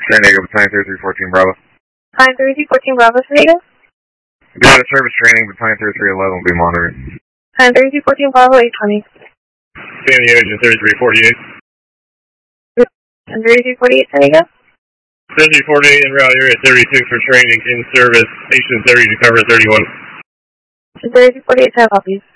San Diego, battalion 3314 Bravo. Battalion 3314 Bravo, San Diego. Be out of service training, battalion 3311 will be monitoring. Battalion 3314 Bravo, 820. San Diego, 3348. Battalion 3348, San Diego. 3348 en route area 36 for training in service. Station 30 to cover 31. 3348, 10 copies.